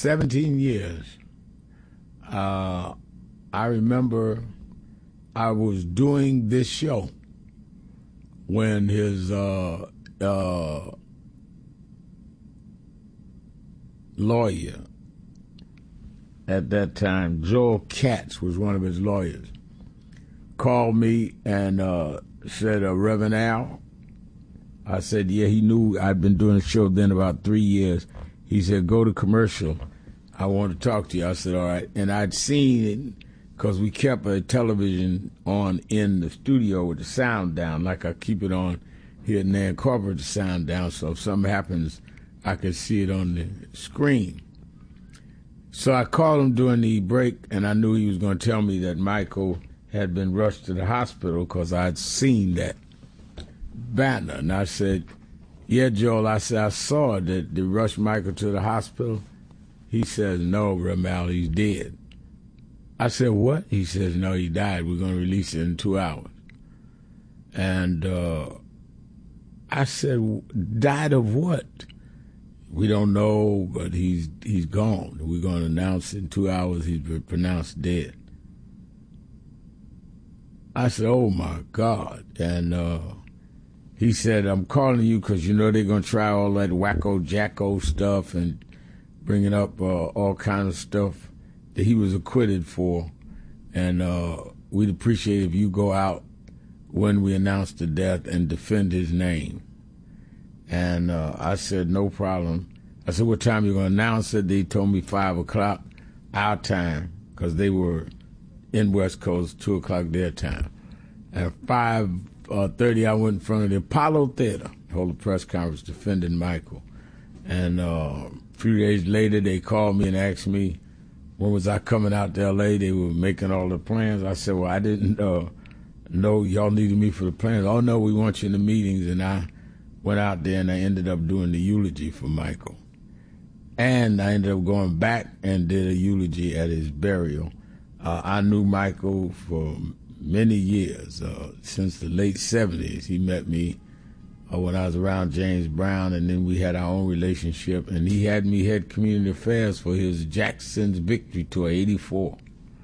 17 years. I remember I was doing this show when his lawyer at that time, Joel Katz was one of his lawyers, called me and said, Reverend Al. I said, yeah, he knew I'd been doing the show then about 3 years. He said, go to commercial. I want to talk to you. I said, all right. And I'd seen it because we kept a television on in the studio with the sound down, like I keep it on here and there, incorporate the sound down, so if something happens, I could see it on the screen. So I called him during the break, and I knew he was going to tell me that Michael had been rushed to the hospital because I'd seen that banner. And I said, yeah, Joel, I said, I saw that they rushed Michael to the hospital. He says, no, Ramal, he's dead. I said, what? He says, no, he died. We're going to release it in 2 hours. And I said, died of what? We don't know, but he's gone. We're going to announce in 2 hours he's been pronounced dead. I said, oh, my God. And he said, I'm calling you because you know they're going to try all that wacko-jacko stuff and bringing up all kinds of stuff that he was acquitted for. And we'd appreciate if you go out when we announce the death and defend his name. And I said, no problem. I said, what time you going to announce it? They told me 5 o'clock our time because they were in West Coast, 2 o'clock their time. At 5:30, I went in front of the Apollo Theater, hold a press conference defending Michael. And a few days later, they called me and asked me when was I coming out to L.A. They were making all the plans. I said, well, I didn't know y'all needed me for the plans. Oh, no, we want you in the meetings. And I went out there and I ended up doing the eulogy for Michael. And I ended up going back and did a eulogy at his burial. I knew Michael for many years, since the late 70s. He met me when I was around James Brown, and then we had our own relationship. And he had me head community affairs for his Jackson's Victory Tour, 84.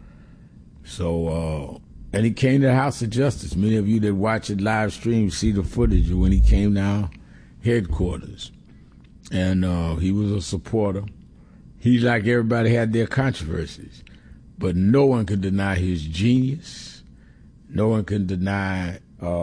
So, and he came to the House of Justice. Many of you that watch it live stream see the footage of when he came to our headquarters. And he was a supporter. He, like everybody, had their controversies. But no one can deny his genius. No one can deny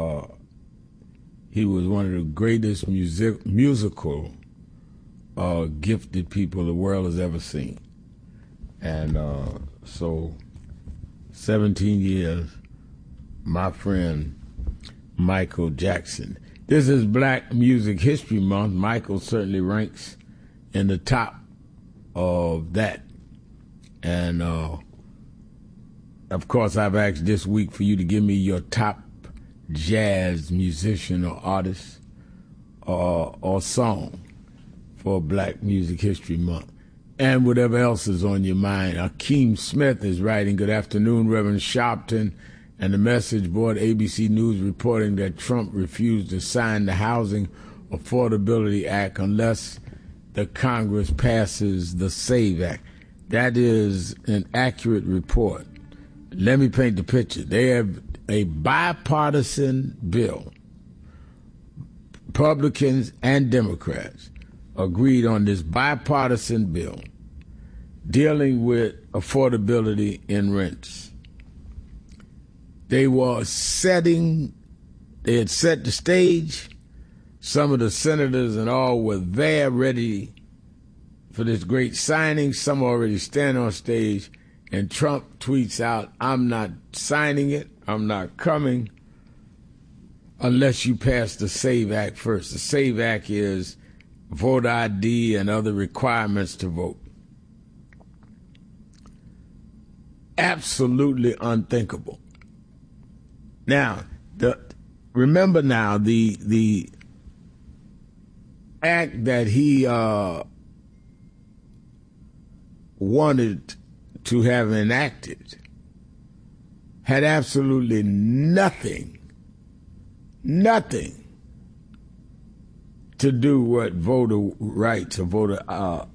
he was one of the greatest musical gifted people the world has ever seen. And so 17 years, my friend Michael Jackson. This is Black Music History Month. Michael certainly ranks in the top of that. And of course, I've asked this week for you to give me your top jazz musician or artist or song for Black Music History Month. And whatever else is on your mind. Akeem Smith is writing, good afternoon, Reverend Sharpton. And the Message Board, ABC News, reporting that Trump refused to sign the Housing Affordability Act unless the Congress passes the SAVE Act. That is an accurate report. Let me paint the picture. They have a bipartisan bill. Republicans and Democrats agreed on this bipartisan bill dealing with affordability in rents. They had set the stage. Some of the senators and all were there ready for this great signing. Some already stand on stage. And Trump tweets out, I'm not signing it, I'm not coming unless you pass the SAVE Act first. The SAVE Act is voter ID and other requirements to vote. Absolutely unthinkable. Now, remember now, the act that he wanted to have enacted had absolutely nothing to do with voter rights or voter